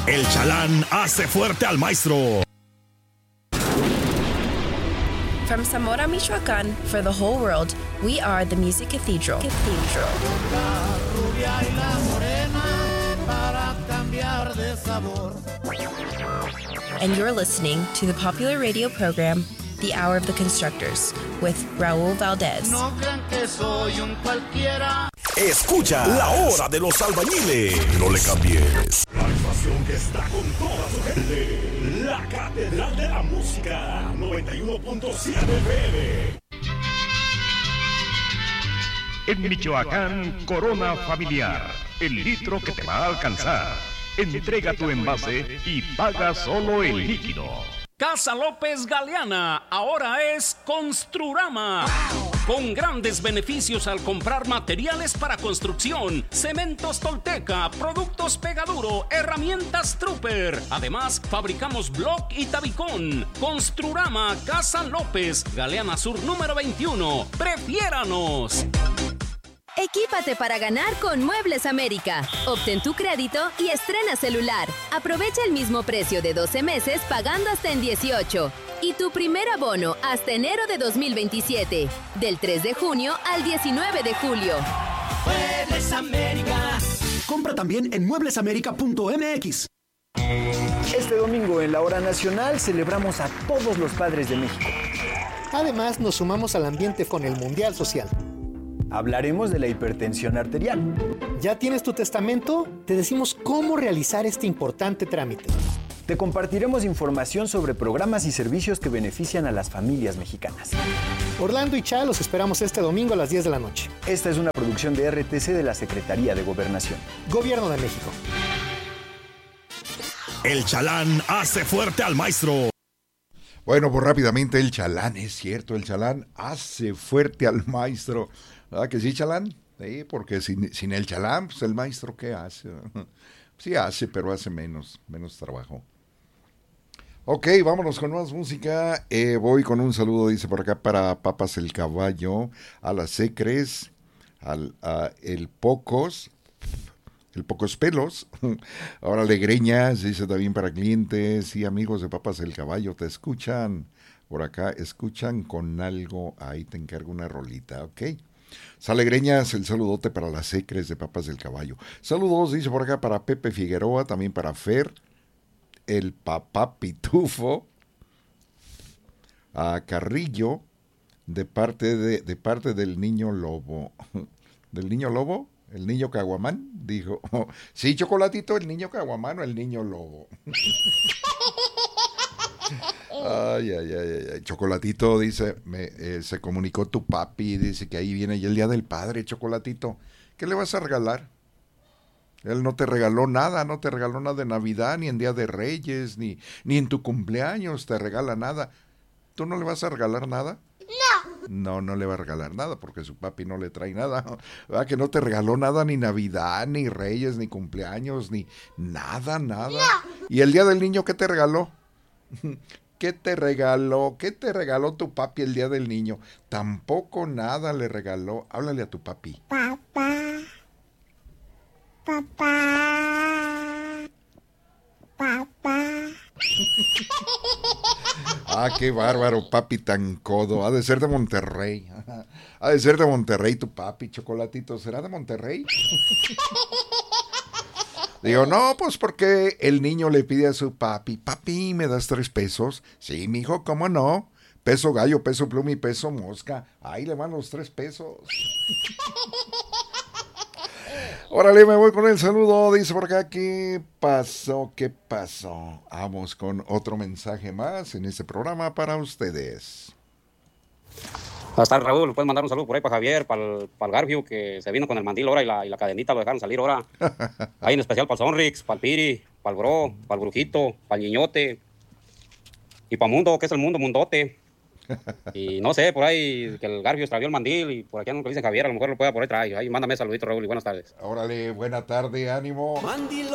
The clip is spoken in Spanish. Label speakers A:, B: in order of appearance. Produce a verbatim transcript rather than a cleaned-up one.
A: El Chalán hace fuerte al maestro.
B: From Zamora, Michoacán, for the whole world, we are the Music Cathedral. Cathedral.
C: La rubia y la morena para cambiar de sabor.
B: And you're listening to the popular radio program, The Hour of the Constructors, with Raúl Valdez.
C: No crean que soy un cualquiera.
A: Escucha La Hora de los Albañiles. No le cambies. La estación que está con toda su gente. La Catedral de la Música. noventa y uno punto siete F M.
D: En Michoacán, Corona Familiar. El litro que te va a alcanzar. Entrega tu envase y paga solo el líquido.
E: Casa López Galeana, ahora es Construrama. Con grandes beneficios al comprar materiales para construcción, cementos Tolteca, productos Pegaduro, herramientas Trooper. Además, fabricamos bloc y tabicón. Construrama, Casa López, Galeana Sur número veintiuno. ¡Prefiéranos!
F: Equípate para ganar con Muebles América. Obtén tu crédito y estrena celular. Aprovecha el mismo precio de doce meses pagando hasta en dieciocho. Y tu primer abono hasta enero de dos mil veintisiete. Del tres de junio al diecinueve de julio.
C: Muebles América.
G: Compra también en muebles américa punto m x.
H: Este domingo en la Hora Nacional celebramos a todos los padres de México.
I: Además, nos sumamos al ambiente con el Mundial Social.
H: Hablaremos de la hipertensión arterial.
I: ¿Ya tienes tu testamento? Te decimos cómo realizar este importante trámite.
H: Te compartiremos información sobre programas y servicios que benefician a las familias mexicanas.
I: Orlando y Cha los esperamos este domingo a las diez de la noche.
H: Esta es una producción de R T C de la Secretaría de Gobernación.
I: Gobierno de México.
A: El Chalán hace fuerte al maestro.
J: Bueno, pues rápidamente el Chalán, es cierto, el Chalán hace fuerte al maestro. ¿Verdad que sí, Chalán? Sí, porque sin, sin el Chalán, pues el maestro, ¿qué hace? Sí hace, pero hace menos, menos trabajo. Ok, vámonos con más música. Eh, voy con un saludo, dice por acá, para Papas el Caballo, a las Secres, al a el Pocos, el Pocos Pelos, ahora Legreñas, dice también para clientes y amigos de Papas el Caballo, te escuchan por acá, escuchan con algo, ahí te encargo una rolita, ok. Salegreñas, el saludote para las Secres de Papas del Caballo. Saludos, dice por acá, para Pepe Figueroa, también para Fer, el Papá Pitufo, a Carrillo, de parte de, de parte del niño lobo. ¿Del niño lobo? ¿El niño caguamán? Dijo. Sí, Chocolatito, el niño caguamán o el niño lobo. Ay, ay, ay, ay, Chocolatito dice, me, eh, se comunicó tu papi, dice que ahí viene ya el Día del Padre, Chocolatito. ¿Qué le vas a regalar? Él no te regaló nada, no te regaló nada de Navidad, ni en Día de Reyes, ni, ni en tu cumpleaños te regala nada. ¿Tú no le vas a regalar nada?
K: No.
J: No, no le va a regalar nada porque su papi no le trae nada. ¿Verdad que no te regaló nada, ni Navidad, ni Reyes, ni cumpleaños, ni nada, nada?
K: No.
J: ¿Y el Día del Niño qué te regaló? ¿Qué te regaló? ¿Qué te regaló tu papi el Día del Niño? Tampoco nada le regaló. Háblale a tu papi.
K: Papá. Papá. Papá.
J: Ah, qué bárbaro, papi tan codo. Ha de ser de Monterrey. Ha de ser de Monterrey tu papi, Chocolatito. ¿Será de Monterrey? Digo, no, pues porque el niño le pide a su papi, papi, ¿me das tres pesos? Sí, mijo, ¿cómo no? Peso gallo, peso pluma y peso mosca. Ahí le van los tres pesos. Órale, me voy con el saludo. Dice por acá, ¿qué pasó? ¿Qué pasó? Vamos con otro mensaje más en este programa para ustedes.
L: Hasta Raúl, le puedes mandar un saludo por ahí para Javier, para el, para el Garfio, que se vino con el mandil ahora y la, y la cadenita lo dejaron salir ahora. Ahí en especial para el Sonrix, para el Piri, para el Bro, para el Brujito, para el Niñote. Y para Mundo, que es el Mundo, Mundote. Y no sé, por ahí que el Garfio extravió el mandil y por aquí no le dicen Javier, a lo mejor lo pueda por ahí traer. Ahí mándame saludito, Raúl, y buenas tardes.
J: Órale, buena tarde, ánimo.
C: Mandil.